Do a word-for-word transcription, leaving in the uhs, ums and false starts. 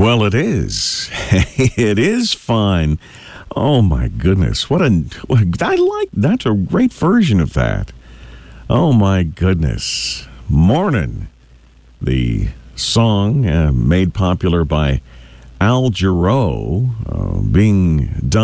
Well, it is. It is fine. Oh, my goodness. What a... I like... That's a great version of that. Oh, my goodness. Morning. The song uh, made popular by Al Jarreau, uh, being done